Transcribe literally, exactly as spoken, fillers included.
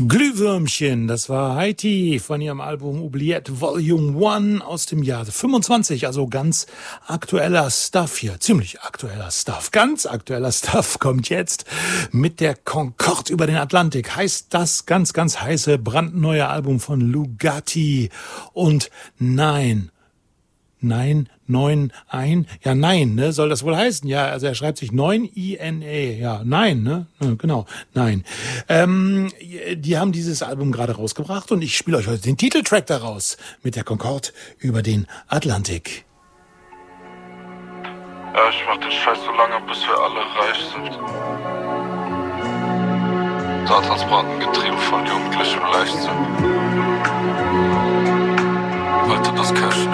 Glühwürmchen, das war Haiti von ihrem Album Oubliette Volume eins aus dem Jahr fünfundzwanzig, also ganz aktueller Stuff hier, ziemlich aktueller Stuff, ganz aktueller Stuff kommt jetzt mit der Concorde über den Atlantik, heißt das ganz, ganz heiße, brandneue Album von Lugatti und nein, Nein, neun, ein, ja nein, ne, soll das wohl heißen? Ja, also er schreibt sich neun I N E, ja, nein, ne, ja, genau, nein. Ähm, die haben dieses Album gerade rausgebracht und ich spiele euch heute den Titeltrack daraus mit der Concorde über den Atlantik. Ja, ich mach den Scheiß so lange, bis wir alle reich sind. Satansbraten getrieben von jugendlichem Leichtsinn. Halte das Cash